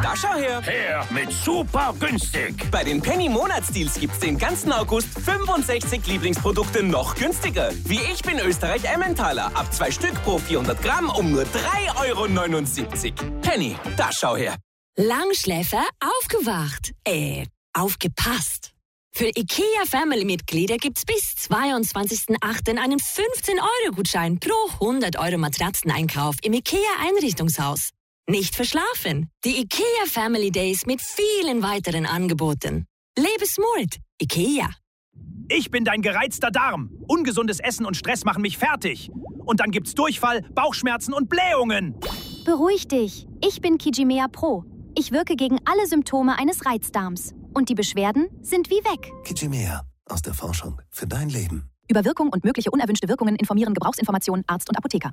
da schau her. Her mit super günstig. Bei den Penny Monatsdeals gibt's den ganzen August 65 Lieblingsprodukte noch günstiger. Wie ich bin Österreich Emmentaler. Ab 2 Stück pro 400 Gramm um nur 3,79 €. Penny, da schau her. Langschläfer aufgewacht. Aufgepasst. Für IKEA-Family-Mitglieder gibt's bis 22.08. einen 15-Euro-Gutschein pro 100 € Matratzeneinkauf im IKEA-Einrichtungshaus. Nicht verschlafen. Die IKEA Family Days mit vielen weiteren Angeboten. Lebe smart. IKEA. Ich bin dein gereizter Darm. Ungesundes Essen und Stress machen mich fertig. Und dann gibt's Durchfall, Bauchschmerzen und Blähungen. Beruhig dich. Ich bin Kijimea Pro. Ich wirke gegen alle Symptome eines Reizdarms. Und die Beschwerden sind wie weg. Kijimea. Aus der Forschung für dein Leben. Über Wirkung und mögliche unerwünschte Wirkungen informieren Gebrauchsinformationen Arzt und Apotheker.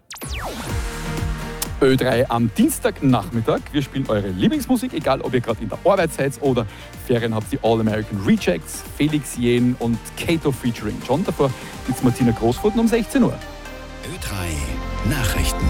Ö3 am Dienstagnachmittag. Wir spielen eure Lieblingsmusik, egal ob ihr gerade in der Arbeit seid oder Ferien habt. Die All-American Rejects, Felix Jähn und Kato featuring John. Davor gibt's Martina Großfurten um 16 Uhr. Ö3 Nachrichten.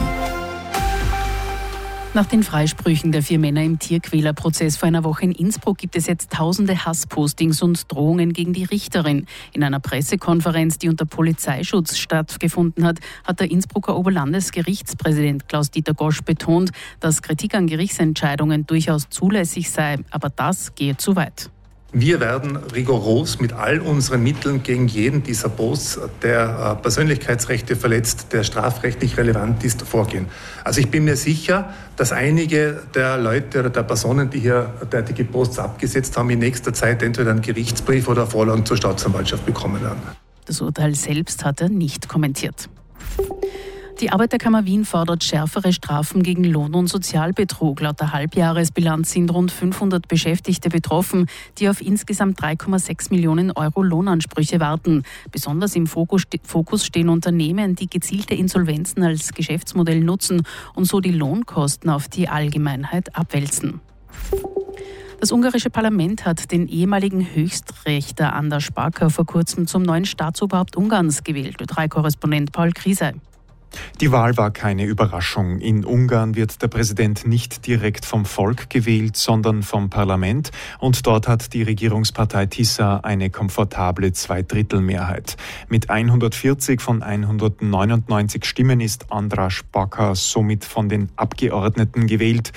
Nach den Freisprüchen der 4 Männer im Tierquälerprozess vor einer Woche in Innsbruck gibt es jetzt tausende Hasspostings und Drohungen gegen die Richterin. In einer Pressekonferenz, die unter Polizeischutz stattgefunden hat, hat der Innsbrucker Oberlandesgerichtspräsident Klaus-Dieter Gosch betont, dass Kritik an Gerichtsentscheidungen durchaus zulässig sei, aber das gehe zu weit. Wir werden rigoros mit all unseren Mitteln gegen jeden dieser Posts, der Persönlichkeitsrechte verletzt, der strafrechtlich relevant ist, vorgehen. Also ich bin mir sicher, dass einige der Leute oder der Personen, die hier derartige Posts abgesetzt haben, in nächster Zeit entweder einen Gerichtsbrief oder Vorlagen zur Staatsanwaltschaft bekommen werden. Das Urteil selbst hat er nicht kommentiert. Die Arbeiterkammer Wien fordert schärfere Strafen gegen Lohn- und Sozialbetrug. Laut der Halbjahresbilanz sind rund 500 Beschäftigte betroffen, die auf insgesamt 3,6 Millionen € Lohnansprüche warten. Besonders im Fokus stehen Unternehmen, die gezielte Insolvenzen als Geschäftsmodell nutzen und so die Lohnkosten auf die Allgemeinheit abwälzen. Das ungarische Parlament hat den ehemaligen Höchstrichter András Baka vor kurzem zum neuen Staatsoberhaupt Ungarns gewählt. Ö3-Korrespondent Paul Kriese. Die Wahl war keine Überraschung. In Ungarn wird der Präsident nicht direkt vom Volk gewählt, sondern vom Parlament. Und dort hat die Regierungspartei TISA eine komfortable Zweidrittelmehrheit. Mit 140 von 199 Stimmen ist András Baka somit von den Abgeordneten gewählt.